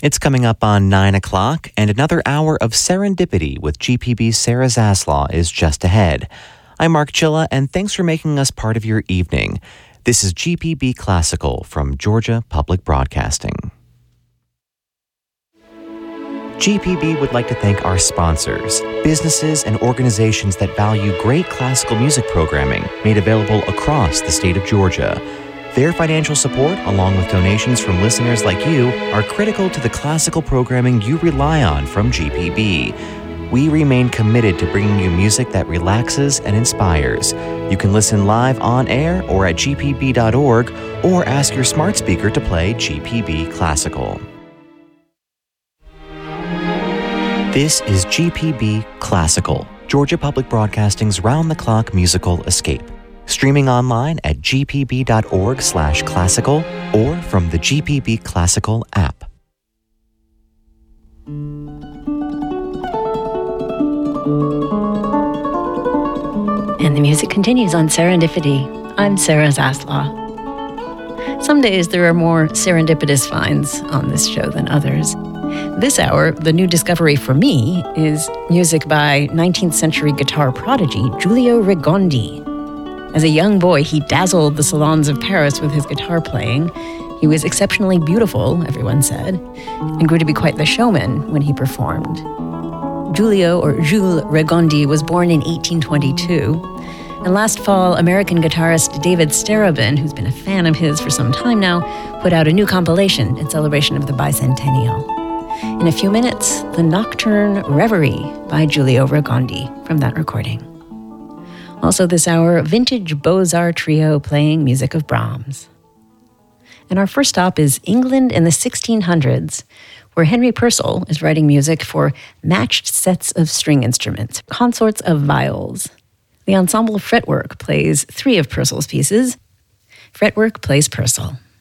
It's coming up on 9 o'clock, and another hour of Serendipity with GPB's Sarah Zaslaw is just ahead. I'm Mark Chilla, and thanks for making us part of your evening. This is GPB Classical from Georgia Public Broadcasting. GPB would like to thank our sponsors, businesses and organizations that value great classical music programming made available across the state of Georgia. Their financial support, along with donations from listeners like you, are critical to the classical programming you rely on from GPB. We remain committed to bringing you music that relaxes and inspires. You can listen live on air or at gpb.org, or ask your smart speaker to play GPB Classical. This is GPB Classical, Georgia Public Broadcasting's round-the-clock musical escape. Streaming online at gpb.org/classical or from the GPB Classical app. And the music continues on Serendipity. I'm Sarah Zaslaw. Some days there are more serendipitous finds on this show than others. This hour, the new discovery for me is music by 19th century guitar prodigy Giulio Rigondi. As a young boy, he dazzled the salons of Paris with his guitar playing. He was exceptionally beautiful, everyone said, and grew to be quite the showman when he performed. Giulio, or Jules Rigondi, was born in 1822. And last fall, American guitarist David Starobin, who's been a fan of his for some time now, put out a new compilation in celebration of the bicentennial. In a few minutes, the Nocturne Reverie by Giulio Rigondi from that recording. Also this hour, vintage Beaux-Arts trio playing music of Brahms. And our first stop is England in the 1600s, where Henry Purcell is writing music for matched sets of string instruments, consorts of viols. The ensemble Fretwork plays 3 of Purcell's pieces. Fretwork plays Purcell.